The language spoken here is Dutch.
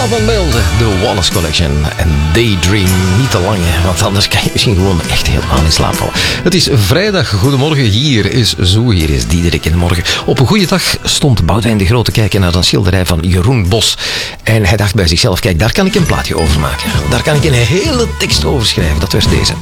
van Milde, de Wallace Collection. En Daydream, niet te lang, hè, want anders kan je misschien gewoon echt helemaal in slaap vallen. Het is vrijdag, goedemorgen, hier is Diederik in de morgen. Op een goede dag stond Boudewijn de Groot te kijken naar een schilderij van Jeroen Bos. En hij dacht bij zichzelf, kijk, daar kan ik een plaatje over maken. Daar kan ik een hele tekst over schrijven, dat werd deze.